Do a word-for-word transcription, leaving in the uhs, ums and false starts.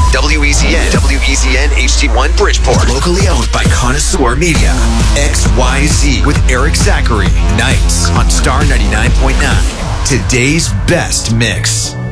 W E Z N, W E Z N H D one Bridgeport. Locally owned by Connoisseur Media. X Y Z with Eric Zachary. Nights on Star ninety-nine point nine. Today's best mix.